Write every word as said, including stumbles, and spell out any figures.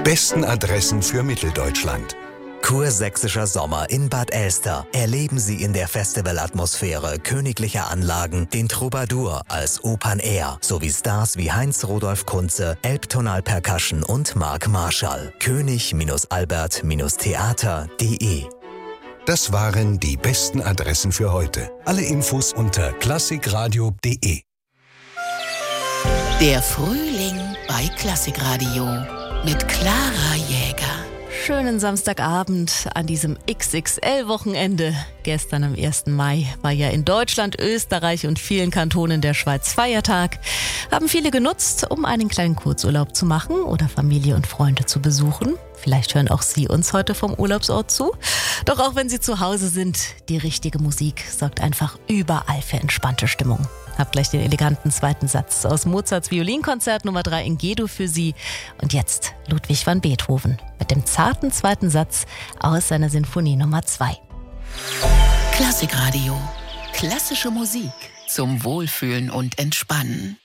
besten Adressen für Mitteldeutschland. Kursächsischer Sommer in Bad Elster. Erleben Sie in der Festivalatmosphäre königlicher Anlagen den Troubadour als Open Air sowie Stars wie Heinz-Rudolf Kunze, Elbtonal Percussion und Marc Marschall. König-Albert-Theater punkt de. Das waren die besten Adressen für heute. Alle Infos unter klassikradio punkt de. Der Frühling bei Klassikradio mit Clara Jäger. Schönen Samstagabend an diesem X X L-Wochenende. Gestern am ersten Mai war ja in Deutschland, Österreich und vielen Kantonen der Schweiz Feiertag. Haben viele genutzt, um einen kleinen Kurzurlaub zu machen oder Familie und Freunde zu besuchen. Vielleicht hören auch Sie uns heute vom Urlaubsort zu. Doch auch wenn Sie zu Hause sind, die richtige Musik sorgt einfach überall für entspannte Stimmung. Hab gleich den eleganten zweiten Satz aus Mozarts Violinkonzert Nummer drei in G-Dur für Sie. Und jetzt Ludwig van Beethoven mit dem zarten zweiten Satz aus seiner Sinfonie Nummer zwei. Klassikradio. Klassische Musik zum Wohlfühlen und Entspannen.